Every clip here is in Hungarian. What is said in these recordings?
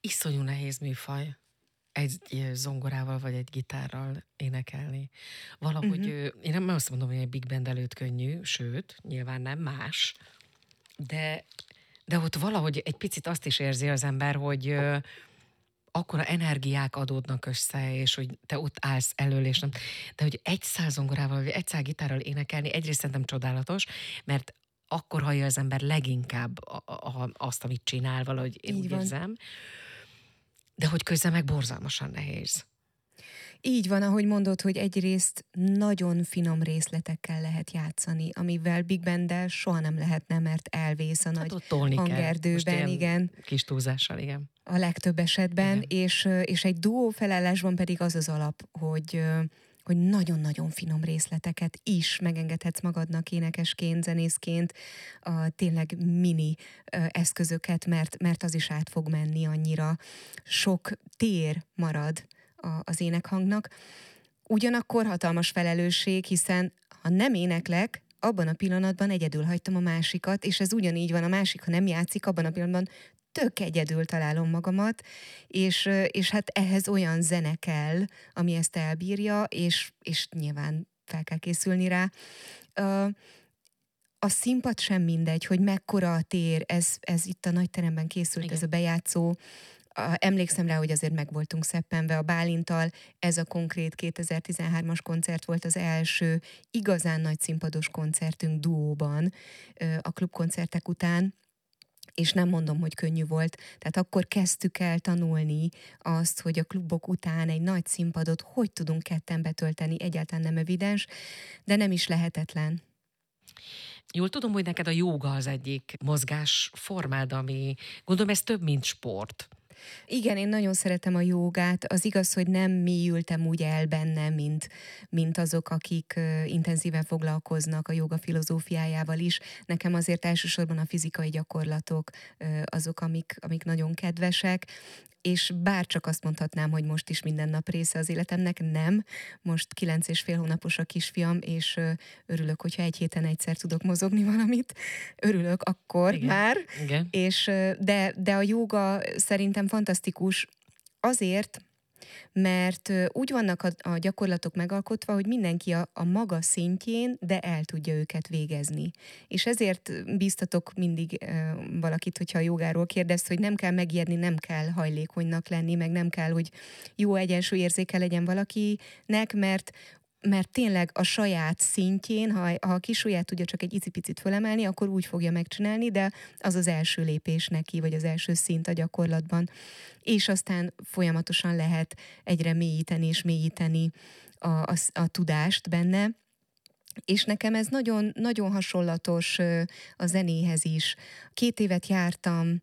iszonyú nehéz műfaj egy zongorával vagy egy gitárral énekelni. Valahogy én nem azt mondom, hogy egy big band előtt könnyű, sőt, nyilván nem más, de ott valahogy egy picit azt is érzi az ember, hogy akkora energiák adódnak össze, és hogy te ott állsz elől, és nem. De hogy egy szál zongorával, vagy egy szál gitárral énekelni, egyrészt szerintem csodálatos, mert akkor hallja az ember leginkább azt, amit csinál, valahogy én Így úgy van. érzem, de hogy közben meg borzalmasan nehéz. Így van, ahogy mondod, hogy egyrészt nagyon finom részletekkel lehet játszani, amivel big banddel soha nem lehetne, mert elvész a Hát nagy ott tolni kell. Most hangerdőben, ilyen igen. kis túlzással, igen. A legtöbb esetben, Igen. és egy duó felállásban pedig az az alap, hogy nagyon-nagyon finom részleteket is megengedhetsz magadnak énekesként, zenészként, tényleg mini eszközöket, mert az is át fog menni annyira. Sok tér marad az énekhangnak. Ugyanakkor hatalmas felelősség, hiszen ha nem éneklek, abban a pillanatban egyedül hagytam a másikat, és ez ugyanígy van, a másik, ha nem játszik, abban a pillanatban tök egyedül találom magamat, és hát ehhez olyan zene kell, ami ezt elbírja, és nyilván fel kell készülni rá. A színpad sem mindegy, hogy mekkora a tér, ez itt a nagyteremben készült, Igen. ez a bejátszó. Emlékszem rá, hogy azért meg voltunk szeppenve a Bálinttal, ez a konkrét 2013-as koncert volt az első igazán nagy színpados koncertünk duóban a klubkoncertek után, és nem mondom, hogy könnyű volt. Tehát akkor kezdtük el tanulni azt, hogy a klubok után egy nagy színpadot hogy tudunk ketten betölteni, egyáltalán nem evidens, de nem is lehetetlen. Jól tudom, hogy neked a jóga az egyik mozgásformád, ami gondolom ez több, mint sport. Igen, én nagyon szeretem a jógát. Az igaz, hogy nem mélyültem úgy el benne, mint azok, akik intenzíven foglalkoznak a jóga filozófiájával is. Nekem azért elsősorban a fizikai gyakorlatok azok, amik nagyon kedvesek, és bárcsak azt mondhatnám, hogy most is minden nap része az életemnek, nem. Most 9,5 hónapos a kisfiam, és örülök, hogyha egy héten egyszer tudok mozogni valamit. Örülök akkor Igen. már. Igen. És, de a jóga szerintem fantasztikus azért, mert úgy vannak a gyakorlatok megalkotva, hogy mindenki a maga szintjén, de el tudja őket végezni. És ezért bíztatok mindig valakit, hogyha a jogáról kérdez, hogy nem kell megijedni, nem kell hajlékonynak lenni, meg nem kell, hogy jó egyensúlyérzéke legyen valakinek, mert tényleg a saját szintjén, ha a kisujját tudja csak egy icipicit fölemelni, akkor úgy fogja megcsinálni, de az az első lépés neki, vagy az első szint a gyakorlatban. És aztán folyamatosan lehet egyre mélyíteni és mélyíteni a tudást benne. És nekem ez nagyon, nagyon hasonlatos a zenéhez is. 2 évet jártam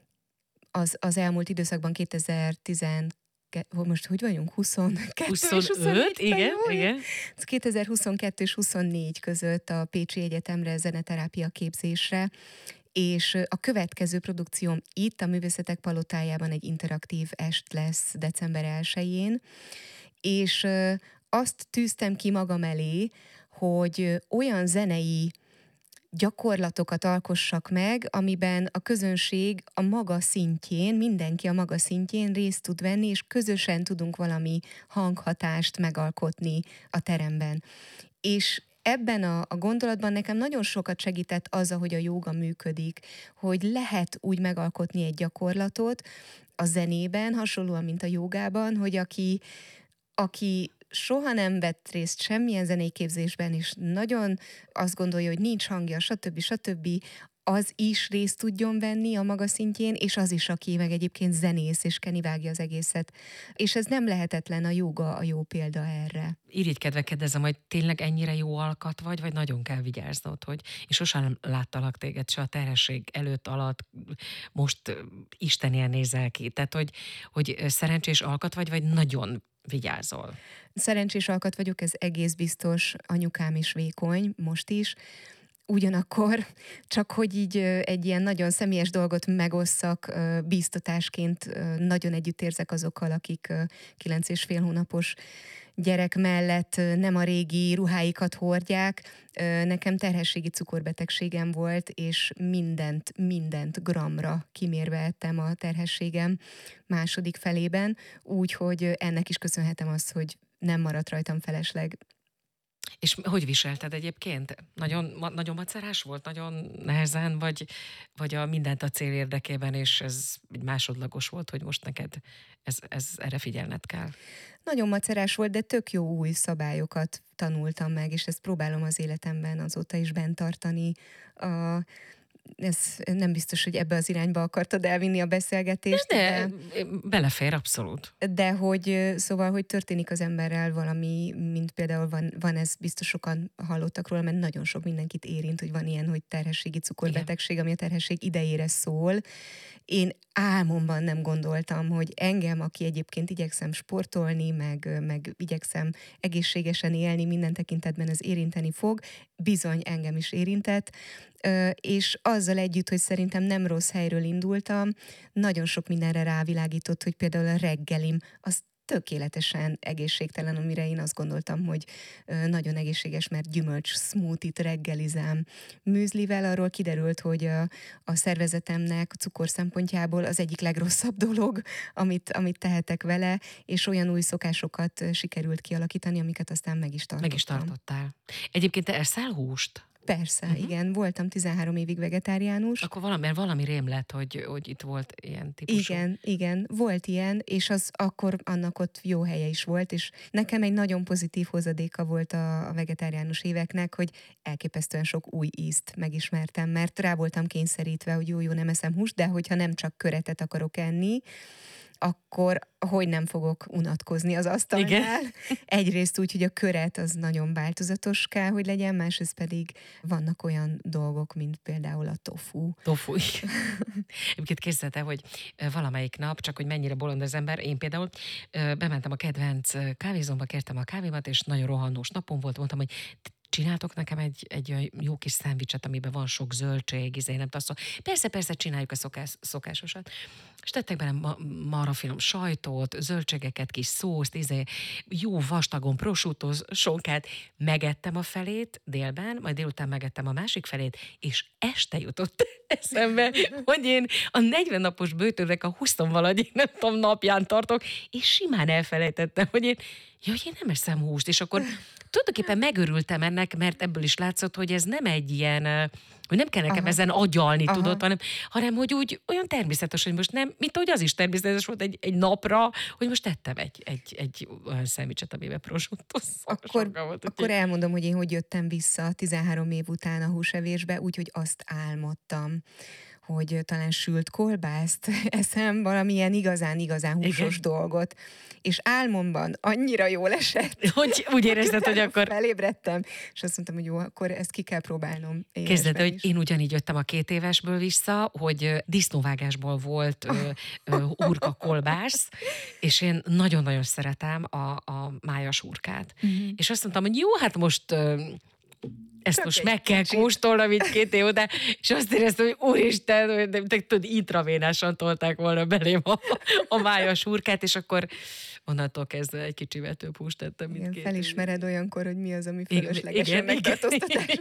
az elmúlt időszakban 2012, most hogy vagyunk? 22 és 24, igen, jó? igen. Ez 2022 és 24 között a Pécsi Egyetemre zeneterápia képzésre, és a következő produkcióm itt a Művészetek Palotájában egy interaktív est lesz december 1-én, és azt tűztem ki magam elé, hogy olyan zenei gyakorlatokat alkossak meg, amiben a közönség a maga szintjén, mindenki a maga szintjén részt tud venni, és közösen tudunk valami hanghatást megalkotni a teremben. És ebben a gondolatban nekem nagyon sokat segített az, ahogy a jóga működik, hogy lehet úgy megalkotni egy gyakorlatot a zenében, hasonlóan, mint a jogában, hogy aki soha nem vett részt semmilyen zenei képzésben, és nagyon azt gondolja, hogy nincs hangja, stb., az is részt tudjon venni a maga szintjén, és az is, aki meg egyébként zenész, és kenivágja az egészet. És ez nem lehetetlen, a jóga a jó példa erre. Irigykedve kérdezem, hogy tényleg ennyire jó alkat vagy nagyon kell vigyáznod, hogy és sosem láttalak téged se a terhesség előtt, alatt, most istenien nézel ki. Tehát, hogy szerencsés alkat vagy nagyon vigyázol. Szerencsés alkat vagyok, ez egész biztos, anyukám is vékony, most is. Ugyanakkor, csak hogy így egy ilyen nagyon személyes dolgot megosszak, bíztatásként nagyon együtt érzek azokkal, akik 9,5 hónapos gyerek mellett nem a régi ruháikat hordják. Nekem terhességi cukorbetegségem volt, és mindent gramra kimérve ettem a terhességem második felében, úgyhogy ennek is köszönhetem azt, hogy nem maradt rajtam felesleg. És hogy viselted egyébként? Nagyon macerás volt? Nagyon nehezen? Vagy a mindent a cél érdekében, és ez egy másodlagos volt, hogy most neked erre figyelned kell? Nagyon macerás volt, de tök jó új szabályokat tanultam meg, és ezt próbálom az életemben azóta is bent tartani. Ez nem biztos, hogy ebbe az irányba akartad elvinni a beszélgetést. De belefér abszolút. De hogy szóval, hogy történik az emberrel valami, mint például van ez, biztos sokan hallottak róla, mert nagyon sok mindenkit érint, hogy van ilyen, hogy terhességi cukorbetegség, ami a terhesség idejére szól. Én álmomban nem gondoltam, hogy engem, aki egyébként igyekszem sportolni, meg igyekszem egészségesen élni, minden tekintetben ez érinteni fog, bizony engem is érintett, és azzal együtt, hogy szerintem nem rossz helyről indultam, nagyon sok mindenre rávilágított, hogy például a reggelim, az tökéletesen egészségtelen, amire én azt gondoltam, hogy nagyon egészséges, mert gyümölcs smoothie-t reggelizem műzlivel. Arról kiderült, hogy a szervezetemnek a cukor szempontjából az egyik legrosszabb dolog, amit tehetek vele, és olyan új szokásokat sikerült kialakítani, amiket aztán meg is tartottam. Meg is tartottál. Egyébként te eszel húst? Persze, igen. Voltam 13 évig vegetáriánus. Akkor valami rém lett, hogy itt volt ilyen típusú. Igen, volt ilyen, és akkor annak ott jó helye is volt, és nekem egy nagyon pozitív hozadéka volt a vegetáriánus éveknek, hogy elképesztően sok új ízt megismertem, mert rá voltam kényszerítve, hogy jó, nem eszem húst, de hogyha nem csak köretet akarok enni, akkor hogy nem fogok unatkozni az asztalnál. Igen. Egyrészt úgy, hogy a köret az nagyon változatos kell, hogy legyen, másrészt pedig vannak olyan dolgok, mint például a tofu. Tofu, egyébként képzelte, hogy valamelyik nap, csak hogy mennyire bolond az ember, én például bementem a kedvenc kávézómba, kértem a kávémat, és nagyon rohannós napom volt, mondtam, hogy csináltok nekem egy olyan jó kis szendvicset, amiben van sok zöldség, nem tudom. Persze, csináljuk a szokásosat. És tettek bele marhafinom sajtot, zöldségeket, kis szószt, jó vastagon prosciutto sonkát. Megettem a felét délben, majd délután megettem a másik felét, és este jutott eszembe, hogy én a 40 napos bőtőnek a 20-valagy, nem tudom, napján tartok, és simán elfelejtettem, hogy én nem eszem húst, és akkor tulajdonképpen megörültem ennek, mert ebből is látszott, hogy ez nem egy ilyen, hogy nem kell nekem ezen agyalni, tudod, hanem hogy úgy olyan természetes, hogy most nem, mint ahogy az is természetes volt egy napra, hogy most tettem egy olyan szendvicset, amiben prosciutto Akkor elmondom, hogy én hogy jöttem vissza 13 év után a húsevésbe, úgyhogy azt álmodtam, hogy talán sült kolbászt eszem, valamilyen igazán húsos dolgot. És álmomban annyira jól esett. Hogy úgy érezted, hogy akkor... Felébredtem, és azt mondtam, hogy jó, akkor ezt ki kell próbálnom. Kezded, hogy én ugyanígy jöttem a 2 évesből vissza, hogy disznóvágásból volt hurka kolbász, és én nagyon-nagyon szeretem a májas hurkát. És azt mondtam, hogy jó, hát most... ezt most meg kell kóstolnom így 2 év után, és azt éreztem, hogy úristen, hogy tudod, intravénásan tolták volna belém a májas hurkát, és akkor onnantól kezdve egy kicsivel több húst tettem, mint 2 év. Felismered olyankor, hogy mi az, ami fölöslegesen megtartóztatás.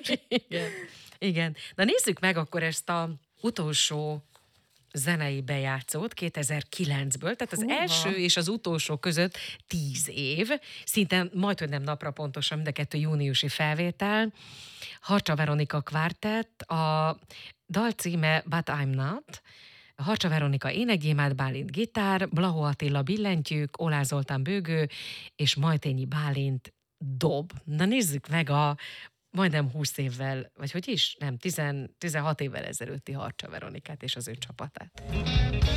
Igen. Na nézzük meg akkor ezt a utolsó zenei bejátszót 2009-ből, tehát az első és az utolsó között 10 év, szinte majdhogy nem napra pontosan, mind a 2 júniusi felvétel. Harcsa Veronika Quartet, a dal címe But I'm Not, Harcsa Veronika énekgyémánt, Bálint gitár, Blahó Attila billentyűk, Olá Zoltán bőgő, és Majtényi Bálint dob. Na nézzük meg a majdnem 20 évvel, vagy hogy is? Nem, 16 évvel ezelőtti Harcsa Veronikát és az ő csapatát.